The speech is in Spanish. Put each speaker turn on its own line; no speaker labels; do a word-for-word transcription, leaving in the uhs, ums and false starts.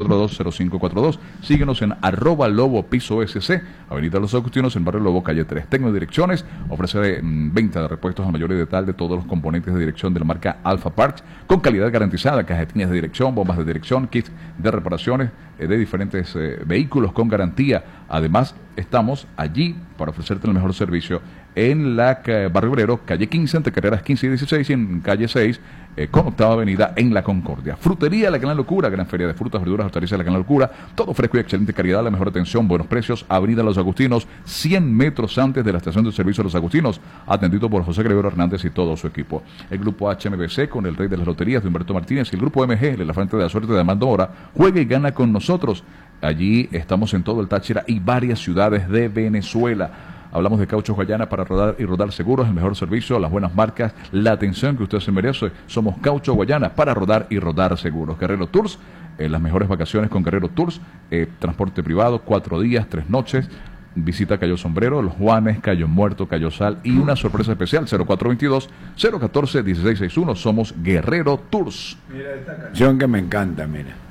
cuatro dos cero cinco cuatro dos. Síguenos en arroba Lobo Piso S C, Avenida Los Agustinos, en Barrio Lobo, calle tres. Tecnodirecciones ofrece mm, venta de repuestos al mayor y de tal de todos los componentes de dirección de la marca Alpha Parts, con calidad garantizada, cajetillas de dirección, bombas de dirección, kits de reparaciones eh, de diferentes eh, vehículos con garantía. Además, estamos allí para ofrecerte el mejor servicio en la eh, Barrio Obrero, calle quince, entre carreras quince y dieciséis, y en calle seis, eh, con octava avenida en La Concordia. Frutería La Gran Locura, gran feria de frutas, verduras, hortalizas La Gran Locura, todo fresco y excelente calidad, la mejor atención, buenos precios, avenida Los Agustinos, cien metros antes de la estación de servicio de Los Agustinos, atendido por José Gregorio Hernández y todo su equipo. El grupo H M B C, con el rey de las loterías de Humberto Martínez, y el grupo M G, el elefante de la suerte de Armando Mora, juega y gana con nosotros. Allí estamos en todo el Táchira y varias ciudades de Venezuela. Hablamos de Cauchos Guayana para rodar y rodar seguros, el mejor servicio, las buenas marcas, la atención que usted se merece. Somos Cauchos Guayana para rodar y rodar seguros. Guerrero Tours, eh, las mejores vacaciones con Guerrero Tours, eh, transporte privado, cuatro días, tres noches. Visita Cayo Sombrero, Los Juanes, Cayo Muerto, Cayo Sal y una sorpresa especial, cero cuatro veintidós, cero catorce, dieciséis sesenta y uno. Somos Guerrero Tours.
Mira esta canción que me encanta, mira.